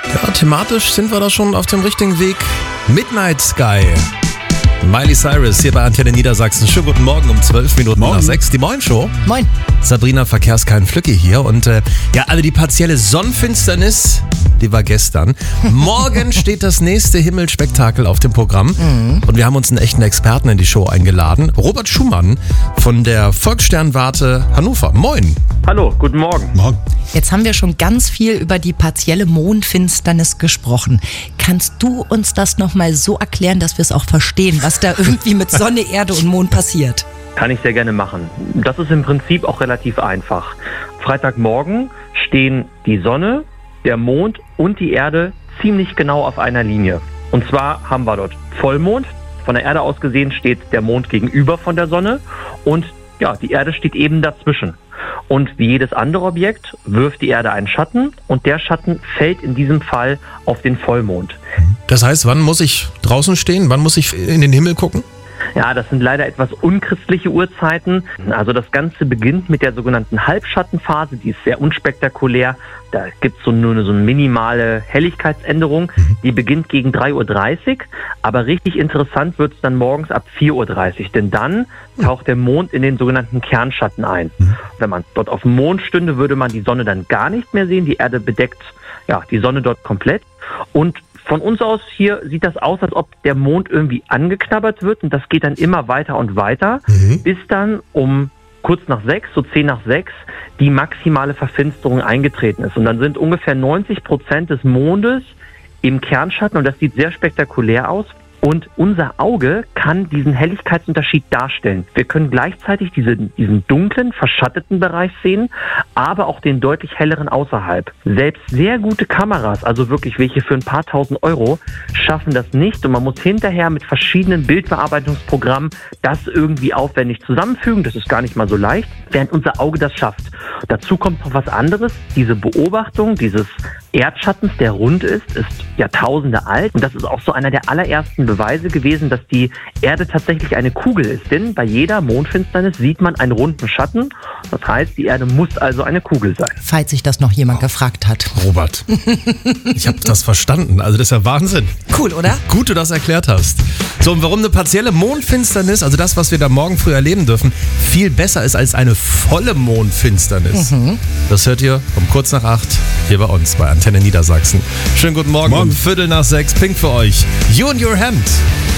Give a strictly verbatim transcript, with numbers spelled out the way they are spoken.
Ja, thematisch sind wir da schon auf dem richtigen Weg. Midnight Sky. Miley Cyrus hier bei Antenne Niedersachsen. Schönen guten Morgen um zwölf Minuten Morgen. nach sechs. Die Moin-Show. Moin. Sabrina Verkehrskein Flücke hier. Und äh, ja, also die partielle Sonnenfinsternis, die war gestern. Morgen steht das nächste Himmelspektakel auf dem Programm. Mhm. Und wir haben uns einen echten Experten in die Show eingeladen. Robert Schumann von der Volkssternwarte Hannover. Moin. Hallo, guten Morgen. Morgen. Jetzt haben wir schon ganz viel über die partielle Mondfinsternis gesprochen. Kannst du uns das nochmal so erklären, dass wir es auch verstehen, was da irgendwie mit Sonne, Erde und Mond passiert? Kann ich sehr gerne machen. Das ist im Prinzip auch relativ einfach. Freitagmorgen stehen die Sonne, der Mond und die Erde ziemlich genau auf einer Linie. Und zwar haben wir dort Vollmond. Von der Erde aus gesehen steht der Mond gegenüber von der Sonne und ja, die Erde steht eben dazwischen. Und wie jedes andere Objekt wirft die Erde einen Schatten und der Schatten fällt in diesem Fall auf den Vollmond. Das heißt, wann muss ich draußen stehen? Wann muss ich in den Himmel gucken? Ja, das sind leider etwas unchristliche Uhrzeiten. Also das Ganze beginnt mit der sogenannten Halbschattenphase, die ist sehr unspektakulär. Da gibt es so nur eine, so eine minimale Helligkeitsänderung. Die beginnt gegen drei Uhr dreißig, aber richtig interessant wird es dann morgens ab vier Uhr dreißig, denn dann taucht der Mond in den sogenannten Kernschatten ein. Wenn man dort auf dem Mond stünde, würde man die Sonne dann gar nicht mehr sehen. Die Erde bedeckt ja die Sonne dort komplett und von uns aus hier sieht das aus, als ob der Mond irgendwie angeknabbert wird und das geht dann immer weiter und weiter, mhm. bis dann um kurz nach sechs, so zehn nach sechs, die maximale Verfinsterung eingetreten ist. Und dann sind ungefähr neunzig Prozent des Mondes im Kernschatten und das sieht sehr spektakulär aus. Und unser Auge kann diesen Helligkeitsunterschied darstellen. Wir können gleichzeitig diese, diesen dunklen, verschatteten Bereich sehen, aber auch den deutlich helleren außerhalb. Selbst sehr gute Kameras, also wirklich welche für ein paar tausend Euro, schaffen das nicht. Und man muss hinterher mit verschiedenen Bildbearbeitungsprogrammen das irgendwie aufwendig zusammenfügen. Das ist gar nicht mal so leicht, während unser Auge das schafft. Dazu kommt noch was anderes. Diese Beobachtung dieses Erdschattens, der rund ist, ist Jahrtausende alt. Und das ist auch so einer der allerersten Beweise gewesen, dass die Erde tatsächlich eine Kugel ist. Denn bei jeder Mondfinsternis sieht man einen runden Schatten. Das heißt, die Erde muss also eine Kugel sein. Falls sich das noch jemand oh. gefragt hat. Robert, ich habe das verstanden. Also das ist ja Wahnsinn. Cool, oder? Gut, du das erklärt hast. So, und warum eine partielle Mondfinsternis, also das, was wir da morgen früh erleben dürfen, viel besser ist als eine volle Mondfinsternis. Mhm. Das hört ihr um kurz nach acht hier bei uns bei Antenne Niedersachsen. Schönen guten Morgen, Morgen. um Viertel nach sechs. Pink für euch. You and Your Hand.